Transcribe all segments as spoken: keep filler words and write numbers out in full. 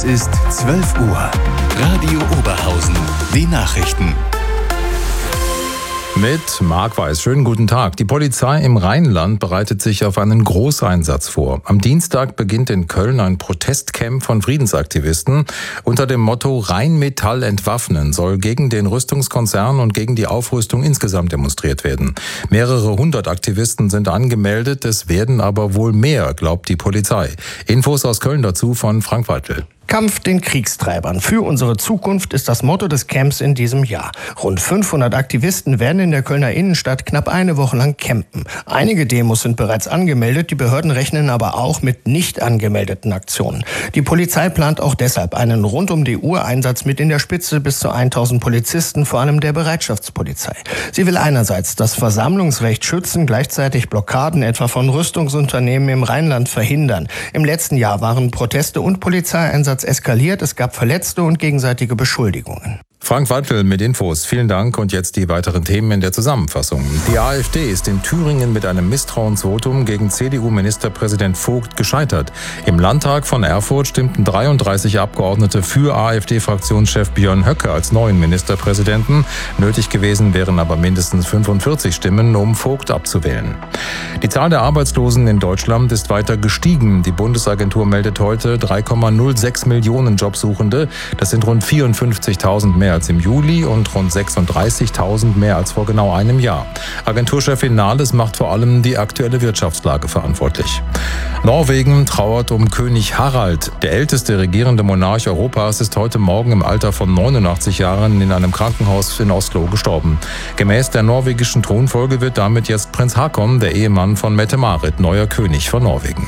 Es ist zwölf Uhr. Radio Oberhausen. Die Nachrichten. Mit Marc Weiß. Schönen guten Tag. Die Polizei im Rheinland bereitet sich auf einen Großeinsatz vor. Am Dienstag beginnt in Köln ein Protestcamp von Friedensaktivisten. Unter dem Motto Rheinmetall entwaffnen soll gegen den Rüstungskonzern und gegen die Aufrüstung insgesamt demonstriert werden. Mehrere hundert Aktivisten sind angemeldet, es werden aber wohl mehr, glaubt die Polizei. Infos aus Köln dazu von Frank Weitel. Kampf den Kriegstreibern. Für unsere Zukunft ist das Motto des Camps in diesem Jahr. Rund fünfhundert Aktivisten werden in der Kölner Innenstadt knapp eine Woche lang campen. Einige Demos sind bereits angemeldet, die Behörden rechnen aber auch mit nicht angemeldeten Aktionen. Die Polizei plant auch deshalb einen Rund-um-die-Uhr-Einsatz mit in der Spitze bis zu tausend Polizisten, vor allem der Bereitschaftspolizei. Sie will einerseits das Versammlungsrecht schützen, gleichzeitig Blockaden etwa von Rüstungsunternehmen im Rheinland verhindern. Im letzten Jahr waren Proteste und Polizeieinsatz eskaliert, es gab Verletzte und gegenseitige Beschuldigungen. Frank Weitel mit Infos. Vielen Dank und jetzt die weiteren Themen in der Zusammenfassung. Die AfD ist in Thüringen mit einem Misstrauensvotum gegen C D U-Ministerpräsident Vogt gescheitert. Im Landtag von Erfurt stimmten dreiunddreißig Abgeordnete für AfD-Fraktionschef Björn Höcke als neuen Ministerpräsidenten. Nötig gewesen wären aber mindestens fünfundvierzig Stimmen, um Vogt abzuwählen. Die Zahl der Arbeitslosen in Deutschland ist weiter gestiegen. Die Bundesagentur meldet heute drei Komma null sechs Millionen Jobsuchende. Das sind rund vierundfünfzigtausend mehr als im Juli und rund sechsunddreißigtausend mehr als vor genau einem Jahr. Agenturchefin Nahles macht vor allem die aktuelle Wirtschaftslage verantwortlich. Norwegen trauert um König Harald. Der älteste regierende Monarch Europas ist heute Morgen im Alter von neunundachtzig Jahren in einem Krankenhaus in Oslo gestorben. Gemäß der norwegischen Thronfolge wird damit jetzt Prinz Haakon, der Ehemann von Mette-Marit, neuer König von Norwegen.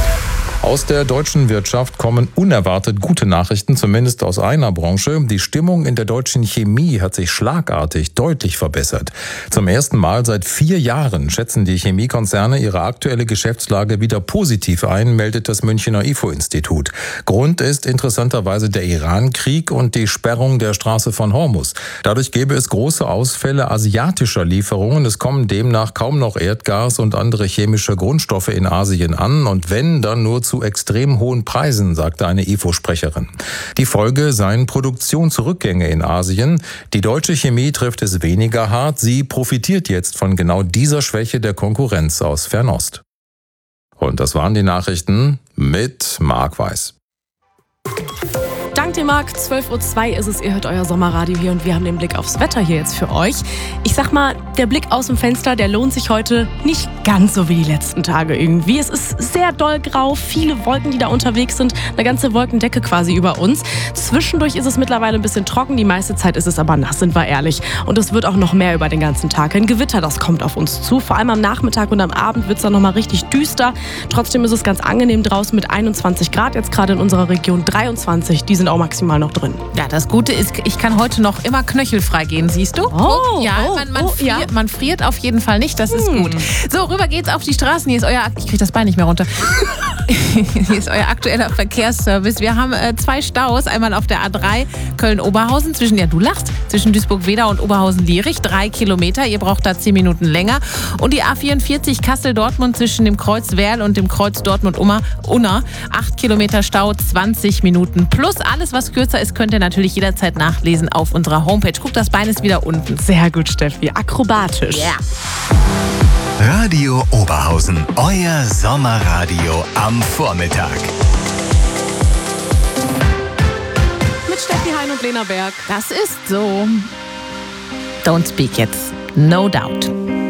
Aus der deutschen Wirtschaft kommen unerwartet gute Nachrichten, zumindest aus einer Branche. Die Stimmung in der deutschen Chemie hat sich schlagartig deutlich verbessert. Zum ersten Mal seit vier Jahren schätzen die Chemiekonzerne ihre aktuelle Geschäftslage wieder positiv ein, meldet das Münchner I F O-Institut. Grund ist interessanterweise der Iran-Krieg und die Sperrung der Straße von Hormuz. Dadurch gäbe es große Ausfälle asiatischer Lieferungen. Es kommen demnach kaum noch Erdgas und andere chemische Grundstoffe in Asien an und wenn, dann nur zu zu extrem hohen Preisen, sagte eine I F O-Sprecherin. Die Folge seien Produktionsrückgänge in Asien. Die deutsche Chemie trifft es weniger hart. Sie profitiert jetzt von genau dieser Schwäche der Konkurrenz aus Fernost. Und das waren die Nachrichten mit Marc Weiß. Dank dir, Marc. zwölf Uhr zwei ist es. Ihr hört euer Sommerradio hier und wir haben den Blick aufs Wetter hier jetzt für euch. Ich sag mal, der Blick aus dem Fenster, der lohnt sich heute nicht ganz so wie die letzten Tage irgendwie. Es ist sehr doll grau, viele Wolken, die da unterwegs sind, eine ganze Wolkendecke quasi über uns. Zwischendurch ist es mittlerweile ein bisschen trocken, die meiste Zeit ist es aber nass, sind wir ehrlich. Und es wird auch noch mehr über den ganzen Tag. Ein Gewitter, das kommt auf uns zu. Vor allem am Nachmittag und am Abend wird es dann nochmal richtig düster. Trotzdem ist es ganz angenehm draußen mit einundzwanzig Grad, jetzt gerade in unserer Region dreiundzwanzig. Die sind auch maximal noch drin. Ja, das Gute ist, ich kann heute noch immer knöchelfrei gehen, siehst du? Oh, ja, oh, man, man, oh, friert, ja. man friert auf jeden Fall nicht, das ist Hm. gut. So, rüber geht's auf die Straßen. Hier ist euer, ich krieg das Bein nicht mehr runter. Hier ist euer aktueller Verkehrsservice. Wir haben äh, zwei Staus, einmal auf der A drei Köln-Oberhausen zwischen, ja du lachst, zwischen Duisburg-Wedau und Oberhausen-Lierich, drei Kilometer. Ihr braucht da zehn Minuten länger. Und die A vierundvierzig Kassel-Dortmund zwischen dem Kreuz Werl und dem Kreuz Dortmund-Unna, acht Kilometer Stau, zwanzig Minuten. Plus alles, was kürzer ist, könnt ihr natürlich jederzeit nachlesen auf unserer Homepage. Guck, das Bein ist wieder unten. Sehr gut, Steffi. Akrobatisch. Ja. Radio Oberhausen, euer Sommerradio am Vormittag. Mit Steffi Hein und Lena Berg. Das ist so. Don't speak jetzt. No doubt.